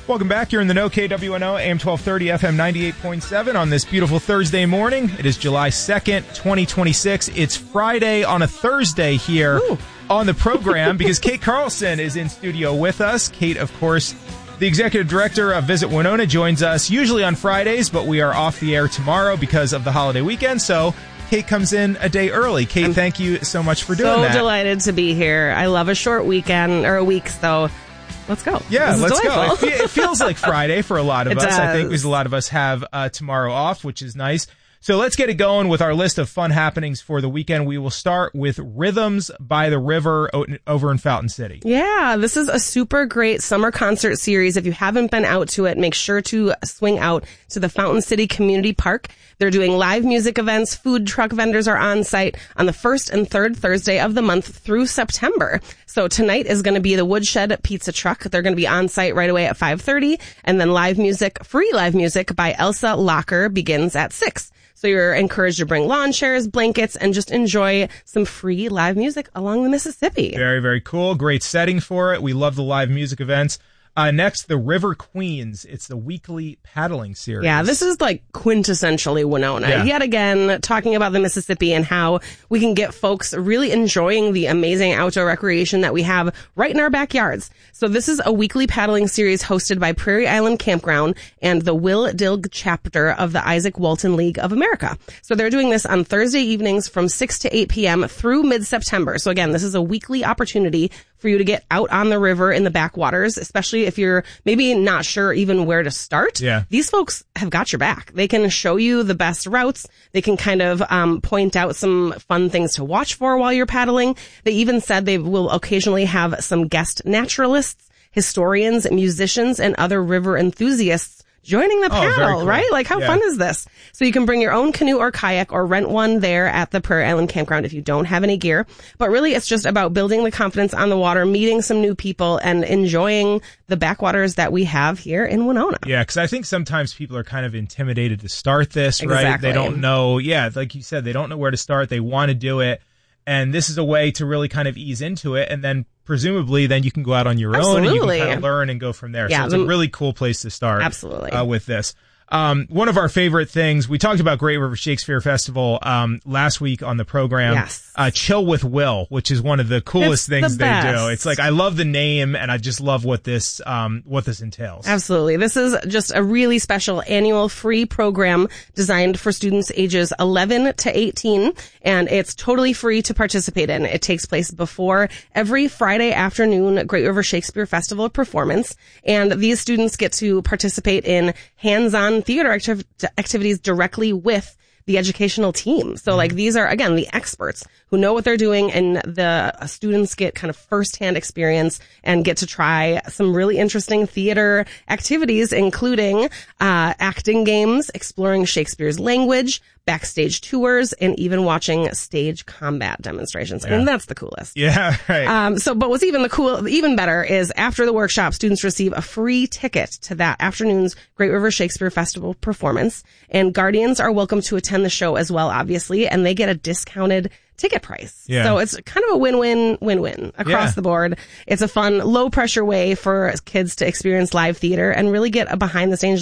Welcome back. You're in the know, KWNO, AM 1230, FM 98.7 on this beautiful Thursday morning. It is July 2nd, 2026. It's Friday on a Thursday here on the program because Kate Carlson is in studio with us. Kate, of course, the executive director of Visit Winona, joins us usually on Fridays, but we are off the air tomorrow because of the holiday weekend, so Kate comes in a day early. Kate, thank you so much for doing that. So delighted to be here. I love a short weekend, or a week, so let's go. Yeah, let's go. It feels like Friday for a lot of us. Does. I think because a lot of us have tomorrow off, which is nice. So let's get it going with our list of fun happenings for the weekend. We will start with Rhythms by the River over in Fountain City. Yeah, this is a super great summer concert series. If you haven't been out to it, make sure to swing out to the Fountain City Community Park. They're doing live music events. Food truck vendors are on site on the first and third Thursday of the month through September. So tonight is going to be the Woodshed Pizza Truck. They're going to be on site right away at 5:30. And then free live music by Elsa Locker begins at 6. So you're encouraged to bring lawn chairs, blankets, and just enjoy some free live music along the Mississippi. Very, very cool. Great setting for it. We love the live music events. Next, the River Queens. It's the weekly paddling series. Yeah, this is like quintessentially Winona. Yeah. Yet again, talking about the Mississippi and how we can get folks really enjoying the amazing outdoor recreation that we have right in our backyards. So this is a weekly paddling series hosted by Prairie Island Campground and the Will Dilg chapter of the Isaac Walton League of America. So they're doing this on Thursday evenings from 6 to 8 p.m. through mid-September. So again, this is a weekly opportunity for you to get out on the river in the backwaters, especially if you're maybe not sure even where to start. Yeah. These folks have got your back. They can show you the best routes. They can kind of point out some fun things to watch for while you're paddling. They even said they will occasionally have some guest naturalists, historians, musicians, and other river enthusiasts joining the paddle, cool. Right? Like, how fun is this? So you can bring your own canoe or kayak or rent one there at the Prairie Island Campground if you don't have any gear. But really, it's just about building the confidence on the water, meeting some new people, and enjoying the backwaters that we have here in Winona. Yeah, because I think sometimes people are kind of intimidated to start this, right? Exactly. They don't know, like you said, they don't know where to start. They want to do it. And this is a way to really kind of ease into it. And then presumably then you can go out on your own and you can kind of learn and go from there. Yeah, so it's a really cool place to start. Absolutely. With this. One of our favorite things, we talked about Great River Shakespeare Festival last week on the program. Yes. Chill with Will, which is one of the coolest things they do. It's like, I love the name and I just love what this entails. Absolutely. This is just a really special annual free program designed for students ages 11 to 18, and it's totally free to participate in. It takes place before every Friday afternoon Great River Shakespeare Festival performance, and these students get to participate in hands-on theater activities directly with the educational team. So like these are, again, the experts who know what they're doing, and the students get kind of firsthand experience and get to try some really interesting theater activities, including acting games, exploring Shakespeare's language, backstage tours, and even watching stage combat demonstrations. Yeah. And that's the coolest. Yeah, right. But what's even better is after the workshop, students receive a free ticket to that afternoon's Great River Shakespeare Festival performance, and guardians are welcome to attend the show as well, obviously, and they get a discounted ticket price. Yeah. So it's kind of a win-win across the board. It's a fun, low-pressure way for kids to experience live theater and really get a behind-the-scenes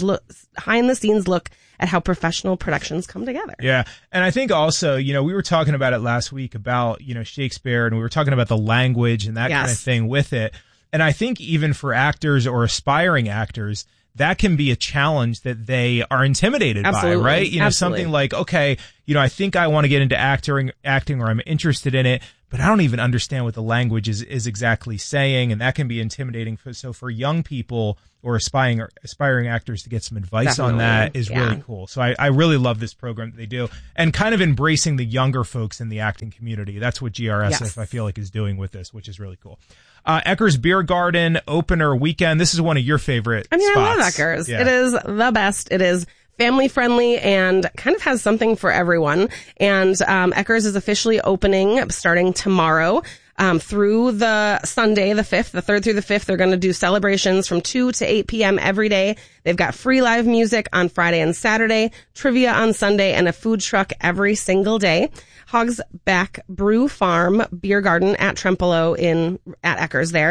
look at how professional productions come together. Yeah. And I think also, we were talking about it last week about, Shakespeare, and we were talking about the language and that kind of thing with it. And I think even for actors or aspiring actors, that can be a challenge that they are intimidated by, right? Absolutely. Something like, okay, I think I want to get into acting or I'm interested in it, but I don't even understand what the language is exactly saying. And that can be intimidating. So for young people or aspiring actors to get some advice on that is really cool. So I really love this program that they do, and kind of embracing the younger folks in the acting community. That's what GRSF I feel like is doing with this, which is really cool. Eckers Beer Garden opener weekend. This is one of your favorite spots. I love Eckers. Yeah. It is the best. It is family friendly and kind of has something for everyone. And Eckers is officially opening starting tomorrow. Through the Sunday, the 5th, the 3rd through the 5th, they're going to do celebrations from 2 to 8 p.m. every day. They've got free live music on Friday and Saturday, trivia on Sunday, and a food truck every single day. Hogsback Brew Farm Beer Garden at Trempolo at Eckers there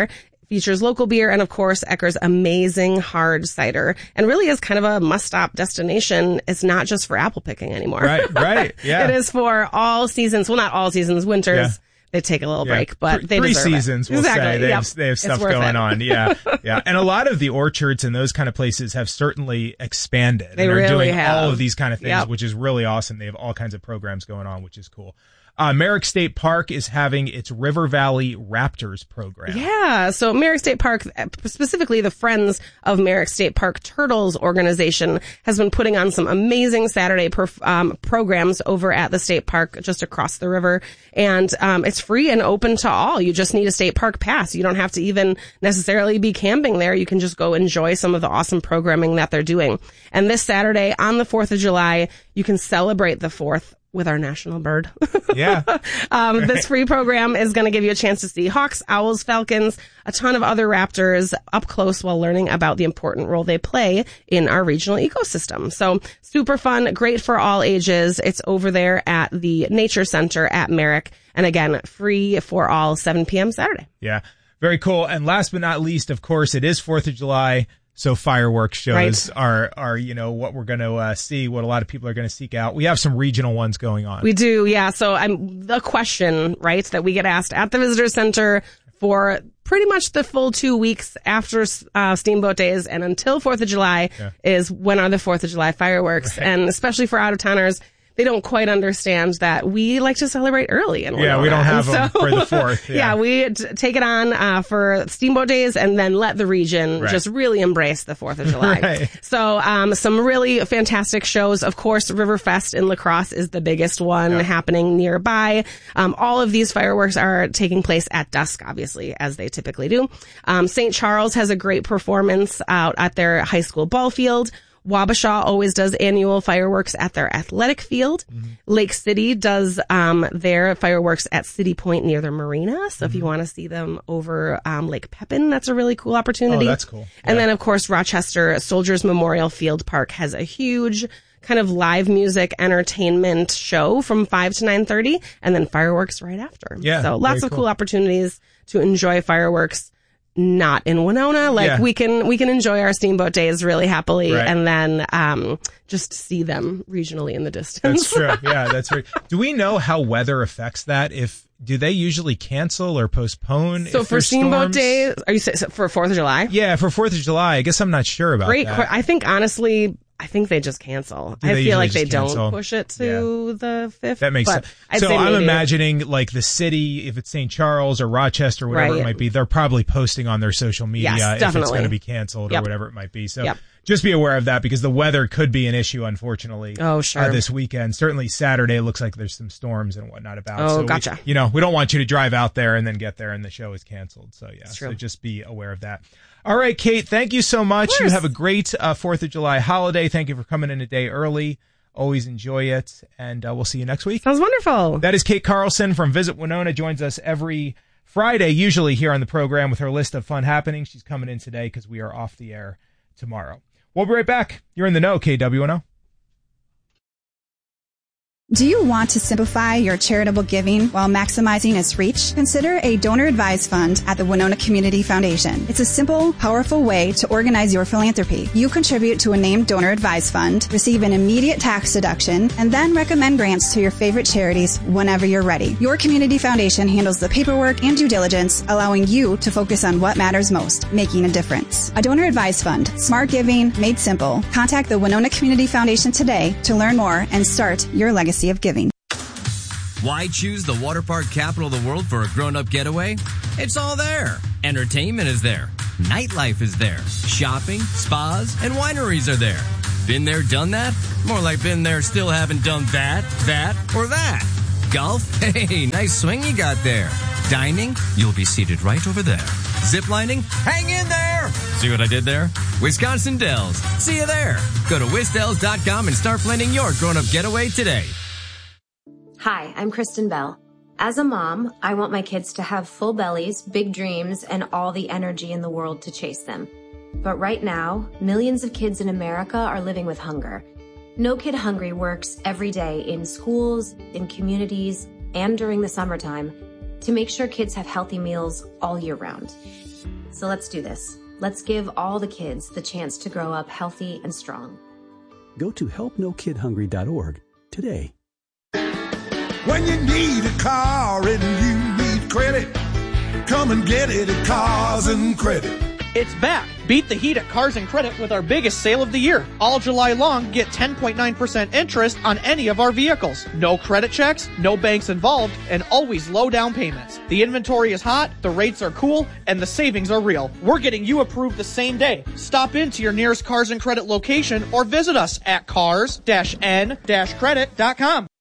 features local beer and, of course, Ecker's amazing hard cider, and really is kind of a must-stop destination. It's not just for apple picking anymore. Right. Yeah. It is for all seasons. Well, not all seasons. Winters. Yeah. They take a little break, but they three deserve seasons, it. We'll exactly. say. They have stuff going on. Yeah. And a lot of the orchards and those kind of places have certainly expanded. They and really doing have. all of these kind of things, which is really awesome. They have all kinds of programs going on, which is cool. Merrick State Park is having its River Valley Raptors program. Yeah. So Merrick State Park, specifically the Friends of Merrick State Park Turtles organization, has been putting on some amazing Saturday programs over at the state park just across the river. And it's free and open to all. You just need a state park pass. You don't have to even necessarily be camping there. You can just go enjoy some of the awesome programming that they're doing. And this Saturday on the 4th of July, you can celebrate the 4th with our national bird. Yeah. This free program is going to give you a chance to see hawks, owls, falcons, a ton of other raptors up close while learning about the important role they play in our regional ecosystem. So super fun, great for all ages. It's over there at the Nature Center at Merrick. And again, free for all, 7 p.m. Saturday. Yeah. Very cool. And last but not least, of course, it is 4th of July. So fireworks shows are what we're going to see, what a lot of people are going to seek out. We have some regional ones going on. We do, yeah. So the question, right, that we get asked at the Visitor Center for pretty much the full 2 weeks after Steamboat Days and until 4th of July is, when are the 4th of July fireworks? Right. And especially for out-of-towners, they don't quite understand that we like to celebrate early. We don't have them for the 4th. Yeah, we take it on for Steamboat Days and then let the region just really embrace the 4th of July. Right. So some really fantastic shows. Of course, Riverfest in La Crosse is the biggest one happening nearby. All of these fireworks are taking place at dusk, obviously, as they typically do. St. Charles has a great performance out at their high school ball field. Wabasha always does annual fireworks at their athletic field. Mm-hmm. Lake City does their fireworks at City Point near their marina. So if you want to see them over Lake Pepin, that's a really cool opportunity. Oh, that's cool. And then, of course, Rochester Soldiers Memorial Field Park has a huge kind of live music entertainment show from 5 to 9:30, and then fireworks right after. Yeah, so lots of cool opportunities to enjoy fireworks. Not in Winona. We can enjoy our Steamboat Days really happily and then just see them regionally in the distance. That's true. Yeah, that's right. Do we know how weather affects that? Do they usually cancel or postpone? So for Steamboat Days, are you saying for 4th of July? Yeah, for 4th of July. I guess I'm not sure about that. I think honestly, they just cancel. I feel like they don't push it to the 5th. That makes sense. So I'm imagining like the city, if it's St. Charles or Rochester, whatever it might be, they're probably posting on their social media if it's going to be canceled or whatever it might be. So just be aware of that because the weather could be an issue, unfortunately. Oh, sure. This weekend. Certainly Saturday looks like there's some storms and whatnot about. Oh, so gotcha. We don't want you to drive out there and then get there and the show is canceled. So so just be aware of that. All right, Kate, thank you so much. You have a great 4th of July holiday. Thank you for coming in a day early. Always enjoy it. And we'll see you next week. Sounds wonderful. That is Kate Carlson from Visit Winona. Joins us every Friday, usually here on the program with her list of fun happenings. She's coming in today because we are off the air tomorrow. We'll be right back. You're in the know, KWNO. Do you want to simplify your charitable giving while maximizing its reach? Consider a donor-advised fund at the Winona Community Foundation. It's a simple, powerful way to organize your philanthropy. You contribute to a named donor-advised fund, receive an immediate tax deduction, and then recommend grants to your favorite charities whenever you're ready. Your community foundation handles the paperwork and due diligence, allowing you to focus on what matters most, making a difference. A donor-advised fund, smart giving made simple. Contact the Winona Community Foundation today to learn more and start your legacy of giving. Why choose the water park capital of the world for a grown-up getaway? It's all there. Entertainment is there. Nightlife is there. Shopping, spas, and wineries are there. Been there, done that? More like been there, still haven't done that, or that. Golf? Hey, nice swing you got there. Dining? You'll be seated right over there. Ziplining? Hang in there! See what I did there? Wisconsin Dells. See you there. Go to wisdells.com and start planning your grown-up getaway today. Hi, I'm Kristen Bell. As a mom, I want my kids to have full bellies, big dreams, and all the energy in the world to chase them. But right now, millions of kids in America are living with hunger. No Kid Hungry works every day in schools, in communities, and during the summertime to make sure kids have healthy meals all year round. So let's do this. Let's give all the kids the chance to grow up healthy and strong. Go to helpnokidhungry.org today. When you need a car and you need credit, come and get it at Cars and Credit. It's back. Beat the heat at Cars and Credit with our biggest sale of the year. All July long, get 10.9% interest on any of our vehicles. No credit checks, no banks involved, and always low down payments. The inventory is hot, the rates are cool, and the savings are real. We're getting you approved the same day. Stop into your nearest Cars and Credit location or visit us at cars-n-credit.com.